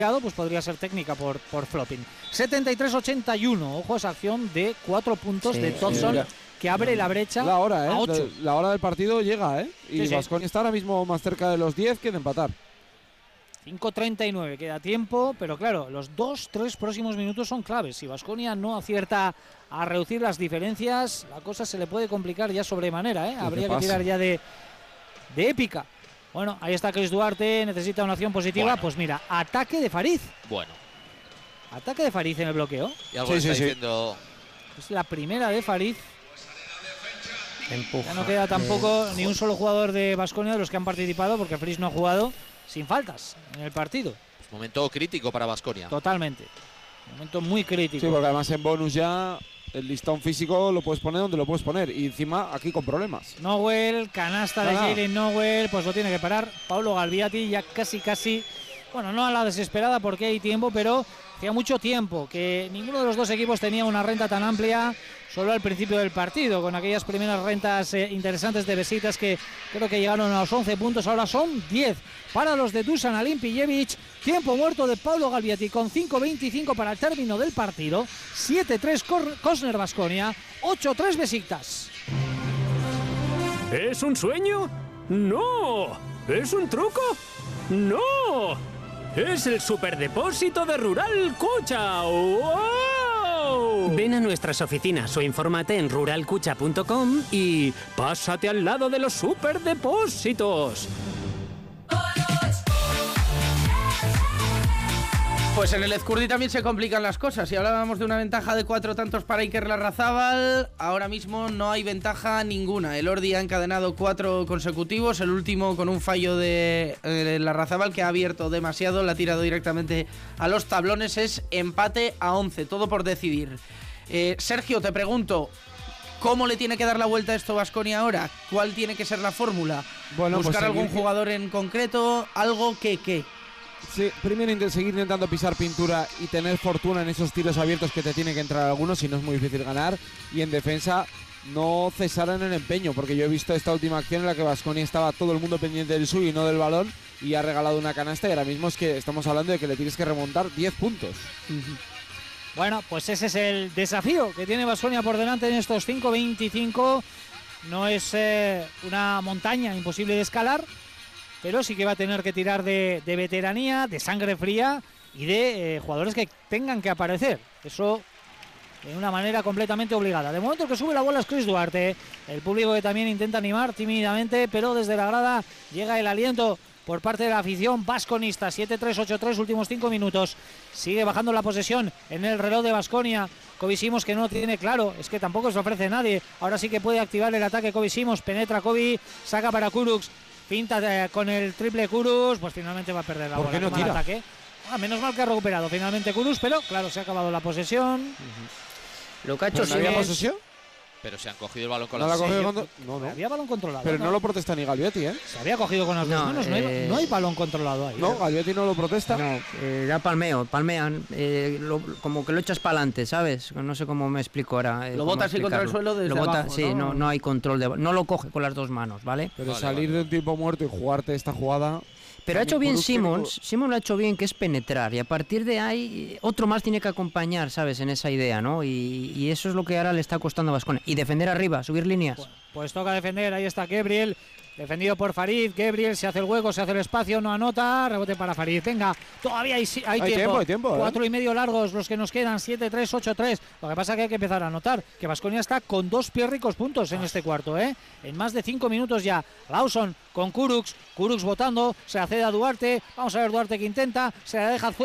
pues podría ser técnica por flopping. 73-81, ojo a esa acción de 4 puntos de Thompson, que abre la brecha la hora, a 8. La hora del partido llega, y Baskonia está ahora mismo más cerca de los 10 que de empatar. 5:39, queda tiempo, pero claro, los 2-3 próximos minutos son claves. Si Baskonia no acierta a reducir las diferencias, la cosa se le puede complicar ya sobremanera, Habría que tirar ya de épica. Bueno, ahí está Chris Duarte, necesita una acción positiva. Bueno. Pues mira, ataque de Fariz. Bueno. Ataque de Fariz en el bloqueo. Y algo está diciendo. Es la primera de Fariz. Empuja. Ya no queda tampoco ni un solo jugador de Baskonia de los que han participado, porque Fariz no ha jugado sin faltas en el partido. Pues momento crítico para Baskonia. Totalmente. Momento muy crítico. Sí, porque además en bonus ya el listón físico lo puedes poner donde lo puedes poner. Y encima aquí con problemas. Nowell, canasta de Jalen Nowell, pues lo tiene que parar Paulo Galviati, ya casi, bueno, no a la desesperada porque hay tiempo, pero hacía mucho tiempo que ninguno de los dos equipos tenía una renta tan amplia, solo al principio del partido, con aquellas primeras rentas interesantes de Besiktas que creo que llegaron a los 11 puntos, ahora son 10 para los de Dusan Alimpijevic. Tiempo muerto de Paulo Galviati con 5:25 para el término del partido. 7-3 Kosner Baskonia, 8-3 Besiktas. ¿Es un sueño? ¡No! ¿Es un truco? ¡No! ¡Es el superdepósito de Rural Kucha! ¡Wow! Ven a nuestras oficinas o infórmate en ruralkucha.com y pásate al lado de los superdepósitos. Pues en el Ezcurdi también se complican las cosas. Si hablábamos de una ventaja de 4 tantos para Iker Larrazábal, ahora mismo no hay ventaja ninguna. El Ordi ha encadenado 4 consecutivos, el último con un fallo de Larrazábal que ha abierto demasiado, la ha tirado directamente a los tablones. Es empate a 11, todo por decidir. Sergio, te pregunto, ¿cómo le tiene que dar la vuelta a esto Baskonia ahora? ¿Cuál tiene que ser la fórmula? Bueno, ¿buscar pues algún jugador en concreto? ¿Algo que? Sí, primero seguir intentando pisar pintura y tener fortuna en esos tiros abiertos que te tienen que entrar algunos, si no es muy difícil ganar. Y en defensa no cesar en el empeño, porque yo he visto esta última acción en la que Baskonia estaba todo el mundo pendiente del suyo y no del balón, y ha regalado una canasta, y ahora mismo es que estamos hablando de que le tienes que remontar 10 puntos. Bueno, pues ese es el desafío que tiene Baskonia por delante en estos 5:25. No es una montaña imposible de escalar, pero sí que va a tener que tirar de veteranía, de sangre fría y de jugadores que tengan que aparecer. Eso de una manera completamente obligada. De momento que sube la bola es Chris Duarte, el público que también intenta animar tímidamente, pero desde la grada llega el aliento por parte de la afición basconista. 7-3, 8-3, últimos 5 minutos. Sigue bajando la posesión en el reloj de Baskonia. Kobe Simons, que no tiene claro, es que tampoco se ofrece nadie. Ahora sí que puede activar el ataque Kobe Simons, penetra Kobe, saca para Kurucs. Pinta con el triple Kurucs, pues finalmente va a perder la bola. ¿Por qué no tira? Ataque. Menos mal que ha recuperado finalmente Kurucs, pero claro, se ha acabado la posesión. Lo que ha hecho ¿No había posesión? Pero se han cogido el balón con ¿No las manos. No. Había balón controlado. Pero no lo protesta ni Galviati, Se había cogido con las dos manos, no hay balón controlado ahí. No, Galviati no lo protesta. No, ya palmean, como que lo echas para adelante, ¿sabes? No sé cómo me explico ahora. Lo bota así contra el suelo desde abajo, sí, no hay control, no lo coge con las dos manos, ¿vale? Pero salir de un tiempo muerto y jugarte esta jugada... Pero ha hecho bien Simons lo ha hecho bien, que es penetrar, y a partir de ahí otro más tiene que acompañar, ¿sabes? En esa idea, ¿no? Y eso es lo que ahora le está costando a Baskonia. Y defender arriba, subir líneas. Pues toca defender, ahí está Gabriel, defendido por Farid. Gabriel se hace el hueco, se hace el espacio, no anota, rebote para Farid. Venga, todavía hay tiempo. 4,5 largos los que nos quedan, 7-3, 8-3. Lo que pasa es que hay que empezar a notar que Baskonia está con 2 pies ricos puntos en este cuarto, en más de 5 minutos ya. Lawson con Kurucs botando, se accede a Duarte, vamos a ver Duarte que intenta, se la deja